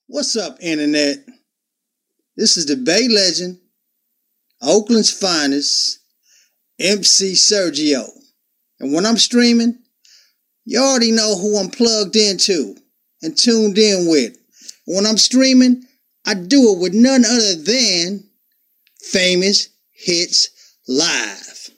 What's up, Internet? This is the Bay Legend, Oakland's finest, MC Sergio. And when I'm streaming, you already know who I'm plugged into and tuned in with. And when I'm streaming, I do it with none other than Famous Hits Live.